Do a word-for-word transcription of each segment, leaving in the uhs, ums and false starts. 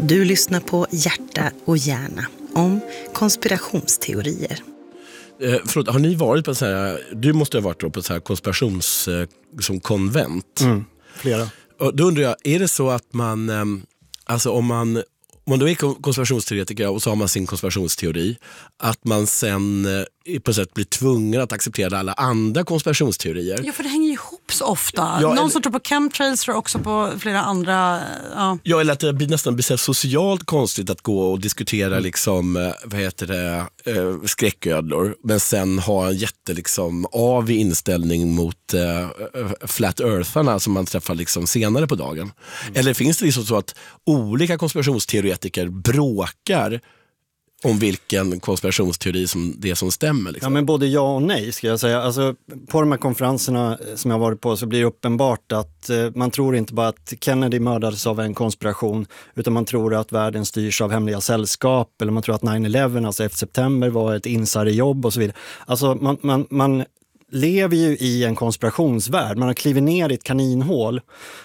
Du lyssnar på Hjärta och hjärna om konspirationsteorier. Eh, förlåt, har ni varit på så här, du måste ha varit då på så här konspirations eh, som konvent. Mm, flera. Och då undrar jag, är det så att man, eh, alltså om man om man då är konspirationsteoretiker och så har man sin konspirationsteori, att man sen eh, på sätt blir tvungen att acceptera alla andra konspirationsteorier. Ja, för det hänger ju ihop så ofta. Ja, Någon eller, som tror på chemtrails tror också på flera andra. Ja, ja eller att det blir nästan blir så socialt konstigt att gå och diskutera liksom, vad heter det, eh, skräcködlor, men sen ha en jätte liksom avig inställning mot eh, flat eartharna som man träffar liksom senare på dagen. Mm. Eller finns det liksom så att olika konspirationsteoretiker bråkar om vilken konspirationsteori som det som stämmer? Liksom? Ja, men både ja och nej ska jag säga. Alltså, på de här konferenserna som jag har varit på så blir det uppenbart att eh, man tror inte bara att Kennedy mördades av en konspiration, utan man tror att världen styrs av hemliga sällskap, eller man tror att nine eleven, alltså elfte september, var ett insiderjobb och så vidare. Alltså man, man, man lever ju i en konspirationsvärld. Man har klivit ner i ett kaninhål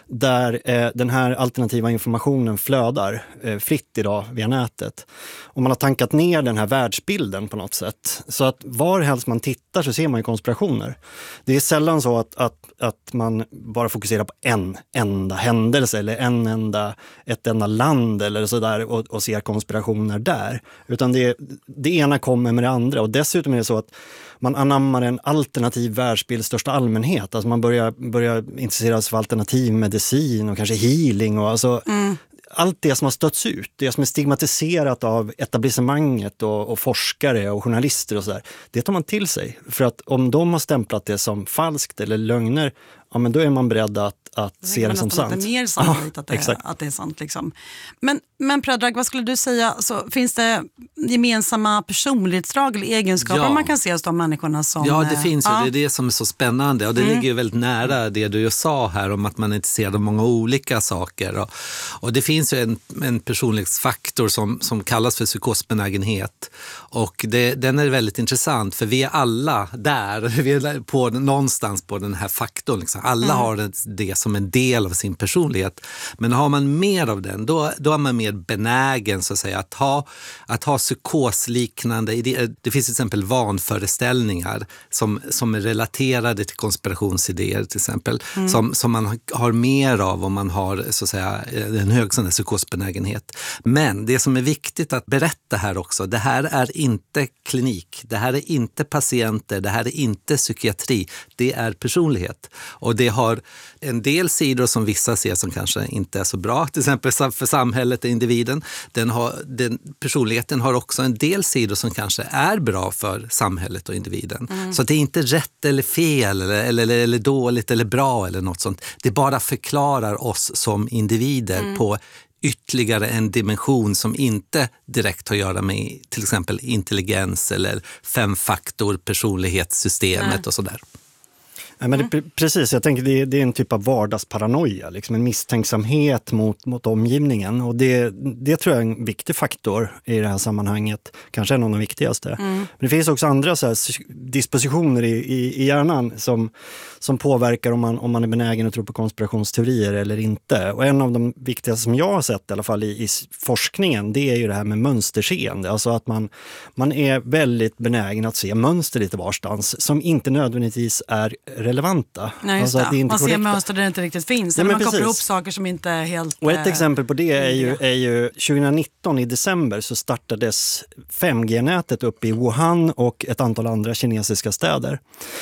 där eh, den här alternativa informationen flödar eh, fritt idag via nätet. Och man har tankat ner den här världsbilden på något sätt. Så att var helst man tittar så ser man ju konspirationer. Det är sällan så att, att, att man bara fokuserar på en enda händelse eller en enda, ett enda land eller sådär och, och ser konspirationer där. Utan det, det ena kommer med det andra. Och dessutom är det så att man anammar en alternativ världsbild i största allmänhet. Alltså man börjar, börjar intressera sig för alternativ medicin och kanske healing och alltså mm. allt det som har stötts ut, det som är stigmatiserat av etablissemanget och, och forskare och journalister och sådär, det tar man till sig. För att om de har stämplat det som falskt eller lögner, ja men då är man beredd att, att se det som sant. Det är mer sannolikt ja, att, det, att det är sant liksom. Men, men Predrag, vad skulle du säga, så finns det gemensamma personlighetsdrag eller egenskaper ja. man kan se hos de människorna som... Ja, det finns ju. Ja. Det är det som är så spännande och det mm. ligger ju väldigt nära det du sa här om att man är intresserad av många olika saker. Och, och det finns ju en, en personlighetsfaktor som, som kallas för psykosbenägenhet och det, den är väldigt intressant för vi är alla där, vi är på, någonstans på den här faktorn. Liksom. Alla mm. har det, det som en del av sin personlighet. Men har man mer av den, då, då är man mer benägen så att säga att ha, att ha psykosliknande idéer. Det finns till exempel vanföreställningar som, som är relaterade till konspirationsidéer till exempel. Mm. Som, som man har mer av om man har så att säga en hög sån här psykosbenägenhet. Men det som är viktigt att berätta här också, det här är inte klinik. Det här är inte patienter. Det här är inte psykiatri. Det är personlighet. Och det har en del sidor som vissa ser som kanske inte är så bra. Till exempel för samhället och individen. Den har, den, personligheten har också en del sidor som kanske är bra för samhället och individen. Mm. Så det är inte rätt eller fel eller, eller, eller dåligt eller bra eller något sånt. Det bara förklarar oss som individer mm. på ytterligare en dimension som inte direkt har att göra med till exempel intelligens eller femfaktor personlighetssystemet mm. och sådär. Nej, men det, precis, jag tänker det, det är en typ av vardagsparanoia, liksom en misstänksamhet mot, mot omgivningen och det, det tror jag är en viktig faktor i det här sammanhanget, kanske en av de viktigaste. Mm. Men det finns också andra så här, dispositioner i, i, i hjärnan som, som påverkar om man, om man är benägen att tro på konspirationsteorier eller inte. Och en av de viktigaste som jag har sett i alla fall i, i forskningen, det är ju det här med mönsterseende, alltså att man, man är väldigt benägen att se mönster lite varstans som inte nödvändigtvis är relevanta. Nej, alltså att det är inte man korrekta. ser mönster där det inte riktigt finns. Ja, eller man precis. kopplar ihop saker som inte är helt... Och ett exempel på det är ju, är ju tjugonitton i december så startades fem G-nätet upp i Wuhan och ett antal andra kinesiska städer.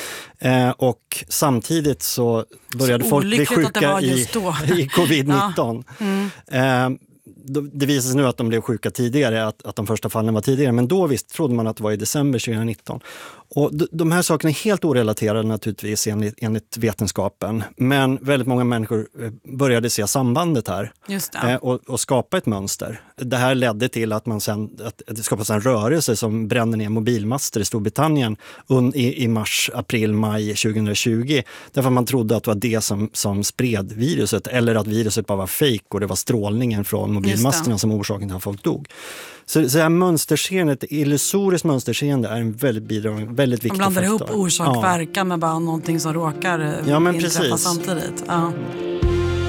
Eh, och samtidigt så började så folk bli sjuka i, i covid nitton. Ja. Mm. Eh, det visar sig nu att de blev sjuka tidigare, att, att de första fallen var tidigare. Men då visst trodde man att det var i december tjugonitton. Och d- de här sakerna är helt orelaterade naturligtvis enligt, enligt vetenskapen. Men väldigt många människor började se sambandet här. Just det. Eh, och, och skapa ett mönster. Det här ledde till att man sen, att det skapades en rörelse som brände ner mobilmaster i Storbritannien un, i, i mars, april, maj tjugohundratjugo. Därför man trodde att det var det som, som spred viruset. Eller att viruset bara var fake och det var strålningen från mobilmasterna som orsaken till att folk dog. Så, så här mönsterseende, ett illusoriskt mönsterseende är en väldigt bidragande, väldigt viktig faktor. Man blandar ihop orsak och verkan med bara någonting som råkar ja, men inträffa precis. samtidigt. Ja.